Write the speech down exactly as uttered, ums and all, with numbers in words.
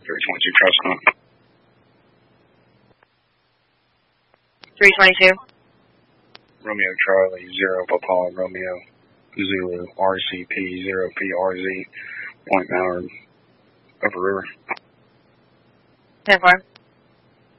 three twenty-two Trustman. three twenty-two. Romeo Charlie, zero Papa Romeo, Zulu, R C P, zero P R Z, Point Mallard, Upper River. ten four.